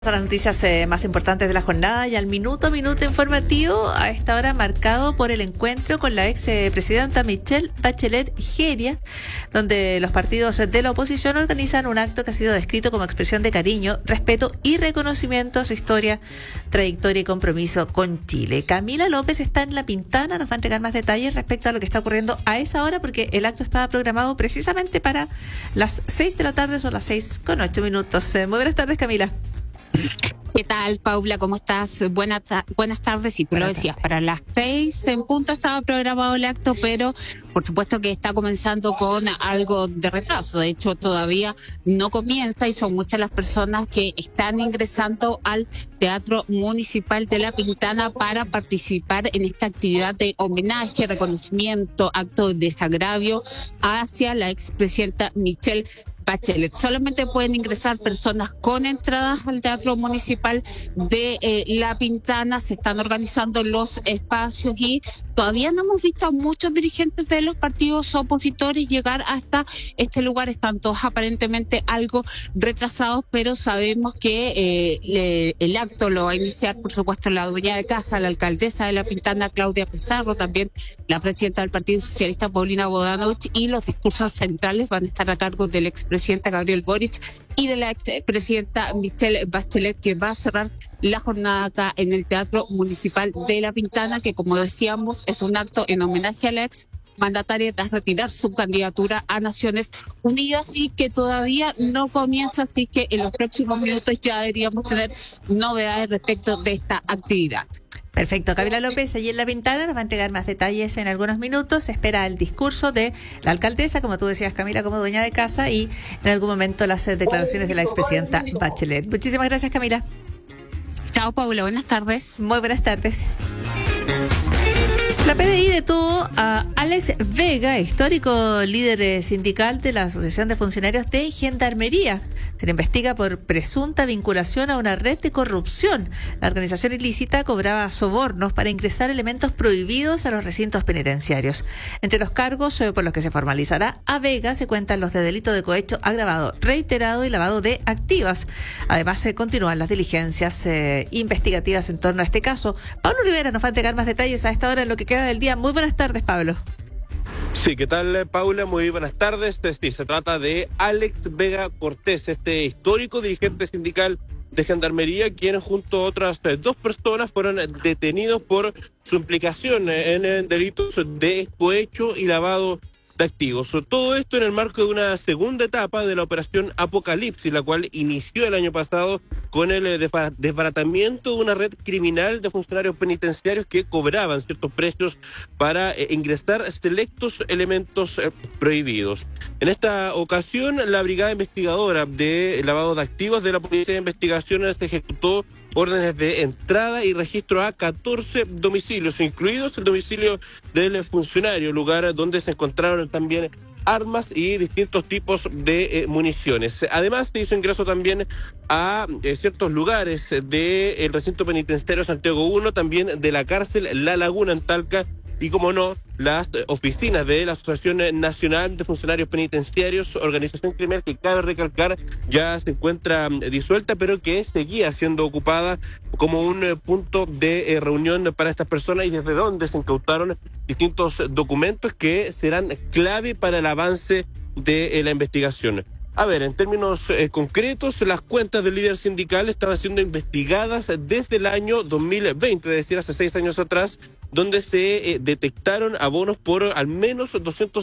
Son las noticias más importantes de la jornada y al minuto a minuto informativo a esta hora marcado por el encuentro con la ex presidenta Michelle Bachelet Jeria, donde los partidos de la oposición organizan un acto que ha sido descrito como expresión de cariño, respeto y reconocimiento a su historia, trayectoria y compromiso con Chile. Camila López está en La Pintana, nos va a entregar más detalles respecto a lo que está ocurriendo a esa hora, porque el acto estaba programado precisamente para las 6 de la tarde, son las 6:08. Muy buenas tardes, Camila. ¿Qué tal, Paula? ¿Cómo estás? Buenas tardes. Y tú lo decías, para las 6 en punto estaba programado el acto, pero por supuesto que está comenzando con algo de retraso. De hecho, todavía no comienza y son muchas las personas que están ingresando al Teatro Municipal de La Pintana para participar en esta actividad de homenaje, reconocimiento, acto de desagravio hacia la expresidenta Michelle Bachelet. Solamente pueden ingresar personas con entradas al Teatro Municipal de La Pintana. Se están organizando los espacios y todavía no hemos visto a muchos dirigentes de los partidos opositores llegar hasta este lugar. Están todos aparentemente algo retrasados, pero sabemos que el acto lo va a iniciar, por supuesto, la dueña de casa, la alcaldesa de La Pintana, Claudia Pizarro, también la presidenta del Partido Socialista, Paulina Bodanovich, y los discursos centrales van a estar a cargo del expresidente Gabriel Boric y de la expresidenta Michelle Bachelet, que va a cerrar la jornada acá en el Teatro Municipal de La Pintana, que, como decíamos, es un acto en homenaje a la ex mandataria tras retirar su candidatura a Naciones Unidas y que todavía no comienza, así que en los próximos minutos ya deberíamos tener novedades respecto de esta actividad. Perfecto, Camila López allí en La Pintana nos va a entregar más detalles en algunos minutos. Se espera el discurso de la alcaldesa, como tú decías, Camila, como dueña de casa, y en algún momento las declaraciones de la expresidenta Bachelet. Muchísimas gracias, Camila. Chao, Paula, buenas tardes. Muy buenas tardes. La PDI detuvo a Alex Vega, histórico líder sindical de la Asociación de Funcionarios de Gendarmería. Se le investiga por presunta vinculación a una red de corrupción. La organización ilícita cobraba sobornos para ingresar elementos prohibidos a los recintos penitenciarios. Entre los cargos por los que se formalizará a Vega se cuentan los de delito de cohecho agravado, reiterado y lavado de activas. Además, se continúan las diligencias investigativas en torno a este caso. Pablo Rivera nos va a entregar más detalles a esta hora en lo que queda del día. Muy buenas tardes, Pablo. Sí, ¿qué tal, Paula? Muy buenas tardes. Sí, se trata de Alex Vega Cortés, este histórico dirigente sindical de Gendarmería, quien junto a otras dos personas fueron detenidos por su implicación en delitos de cohecho y lavado de activos. Todo esto en el marco de una segunda etapa de la operación Apocalipsis, la cual inició el año pasado con el desbaratamiento de una red criminal de funcionarios penitenciarios que cobraban ciertos precios para ingresar selectos elementos prohibidos. En esta ocasión, la brigada investigadora de lavado de activos de la Policía de Investigaciones ejecutó órdenes de entrada y registro a 14 domicilios, incluidos el domicilio del funcionario, lugar donde se encontraron también armas y distintos tipos de municiones. Además, se hizo ingreso también a ciertos lugares del recinto penitenciario Santiago 1, también de la cárcel La Laguna en Talca, y como no, las oficinas de la Asociación Nacional de Funcionarios Penitenciarios, organización criminal que, cabe recalcar, ya se encuentra disuelta, pero que seguía siendo ocupada como un punto de reunión para estas personas, y desde donde se incautaron distintos documentos que serán clave para el avance de la investigación. A ver, en términos concretos, las cuentas del líder sindical estaban siendo investigadas desde el año 2020, es decir, hace 6 años atrás, donde se detectaron abonos por al menos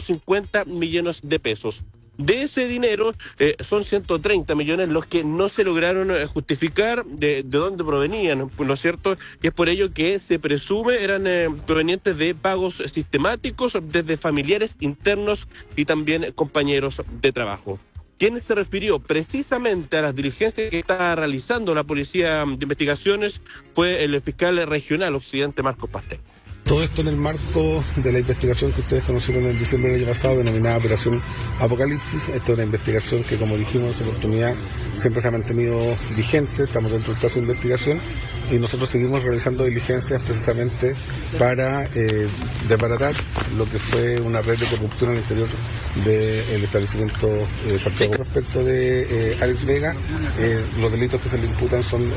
250 millones de pesos. De ese dinero son 130 millones los que no se lograron justificar de dónde provenían, ¿no es cierto? Y es por ello que se presume eran provenientes de pagos sistemáticos desde familiares internos y también compañeros de trabajo. Quien se refirió precisamente a las diligencias que está realizando la Policía de Investigaciones fue el fiscal regional Occidente, Marcos Pastel. Todo esto en el marco de la investigación que ustedes conocieron en diciembre del año pasado, denominada Operación Apocalipsis. Esta es una investigación que, como dijimos en esa oportunidad, siempre se ha mantenido vigente. Estamos dentro del plazo de investigación y nosotros seguimos realizando diligencias precisamente para desbaratar lo que fue una red de corrupción al interior del establecimiento Santiago. Respecto de Alex Vega, los delitos que se le imputan son